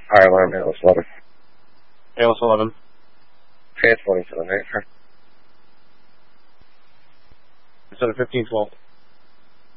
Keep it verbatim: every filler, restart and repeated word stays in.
Fire alarm, A L S eleven. A L S eleven. Transporting to the night, sir. Instead of fifteen twelve.